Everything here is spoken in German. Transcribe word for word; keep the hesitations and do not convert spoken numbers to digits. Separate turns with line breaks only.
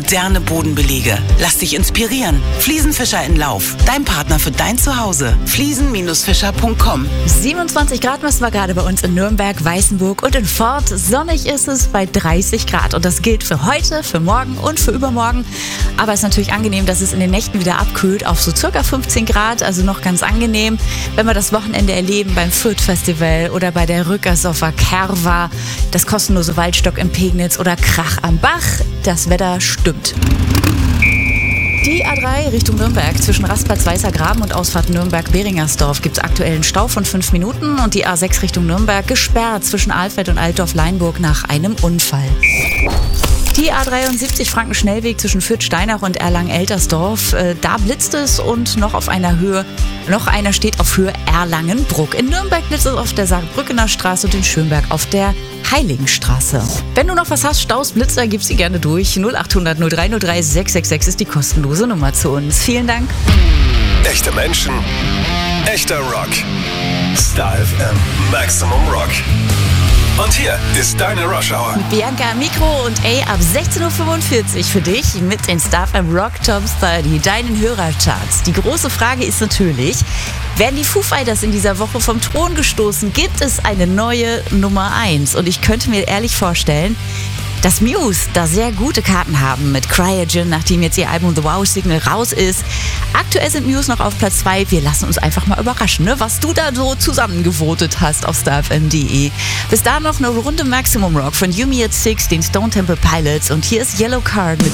moderne Bodenbelege. Lass dich inspirieren. Fliesenfischer in Lauf. Dein Partner für dein Zuhause. fliesen Fischer punkt com.
siebenundzwanzig Grad messen wir gerade bei uns in Nürnberg, Weißenburg und in Fort. Sonnig ist es bei dreißig Grad. Und das gilt für heute, für morgen und für übermorgen. Aber es ist natürlich angenehm, dass es in den Nächten wieder abkühlt auf so circa fünfzehn Grad. Also noch ganz angenehm, wenn wir das Wochenende erleben beim Fürth Festival oder bei der Rückersdorfer Kerwa, das kostenlose Waldstock in Pegnitz oder Krach am Bach. Das Wetter stimmt. Die A drei Richtung Nürnberg zwischen Rastplatz Weißer Graben und Ausfahrt Nürnberg-Beringersdorf gibt es aktuell einen Stau von fünf Minuten und die A sechs Richtung Nürnberg gesperrt zwischen Alfeld und Altdorf-Leinburg nach einem Unfall. Die A dreiundsiebzig Franken-Schnellweg zwischen Fürth-Steinach und Erlangen-Eltersdorf. Äh, da blitzt es und noch auf einer Höhe, noch einer steht auf Höhe Erlangen-Bruck. In Nürnberg blitzt es auf der Saarbrückener Straße und in Schönberg auf der Heiligenstraße. Wenn du noch was hast, Staus, Blitzer, gib sie gerne durch. null achthundert null drei null drei sechs sechs sechs ist die kostenlose Nummer zu uns. Vielen Dank.
Echte Menschen, echter Rock. Star F M, Maximum Rock. Und hier ist deine Rush Hour.
Mit Bianca am Mikro und ey, ab sechzehn Uhr fünfundvierzig für dich mit den Star F M Rock Top dreißig, deinen Hörercharts. Die große Frage ist natürlich, werden die Foo Fighters in dieser Woche vom Thron gestoßen? Gibt es eine neue Nummer eins? Und ich könnte mir ehrlich vorstellen, dass Muse da sehr gute Karten haben mit Cryogen, nachdem jetzt ihr Album The Wow Signal raus ist. Aktuell sind Muse noch auf Platz zwei. Wir lassen uns einfach mal überraschen, ne, was du da so zusammengevotet hast auf starfm punkt de. Bis dahin noch eine Runde Maximum Rock von Yumi at Six, den Stone Temple Pilots. Und hier ist Yellow Card mit